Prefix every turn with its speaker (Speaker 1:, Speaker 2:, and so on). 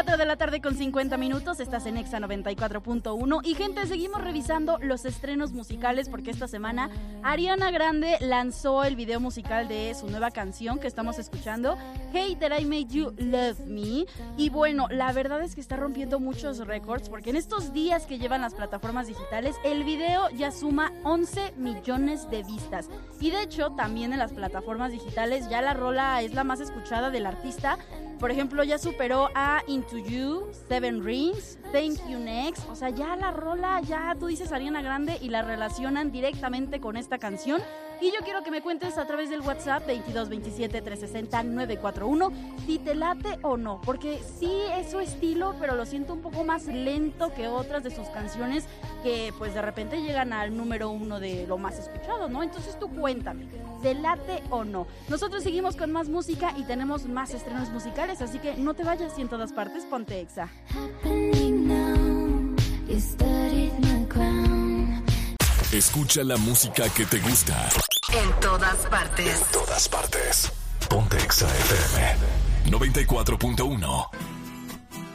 Speaker 1: 4 de la tarde con 50 minutos, estás en Exa 94.1 y gente, seguimos revisando los estrenos musicales porque esta semana Ariana Grande lanzó el video musical de su nueva canción que estamos escuchando, Hey That I Made You Love Me, y bueno, la verdad es que está rompiendo muchos récords porque en estos días que llevan las plataformas digitales, el video ya suma 11 millones de vistas y de hecho también en las plataformas digitales ya la rola es la más escuchada del artista. Por ejemplo, ya superó a Into You, Seven Rings, Thank You Next. O sea, ya la rola, ya tú dices Ariana Grande y la relacionan directamente con esta canción. Y yo quiero que me cuentes a través del WhatsApp 22 27 360 941 si te late o no. Porque sí es su estilo, pero lo siento un poco más lento que otras de sus canciones que pues de repente llegan al número 1 de lo más escuchado, ¿no? Entonces tú cuéntame, ¿te late o no? Nosotros seguimos con más música y tenemos más estrenos musicales, así que no te vayas y en todas partes ponte Exa.
Speaker 2: Escucha la música que te gusta.
Speaker 3: En todas partes.
Speaker 2: En todas partes. Ponte Exa FM 94.1.